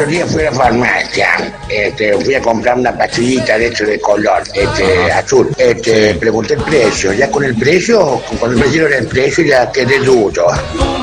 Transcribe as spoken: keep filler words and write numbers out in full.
otro día fui a la farmacia, este, fui a comprar una pastillita de hecho de color, este, azul. Este, pregunté el precio, ya con el precio, con el precio del precio ya quedé duro.